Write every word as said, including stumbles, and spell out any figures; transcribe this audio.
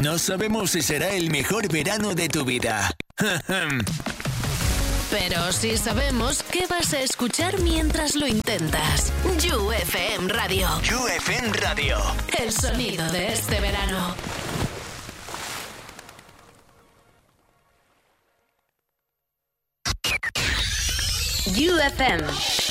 No sabemos si será el mejor verano de tu vida. Pero sí sabemos qué vas a escuchar mientras lo intentas. You F M Radio. You F M Radio. El sonido de este verano. You F M.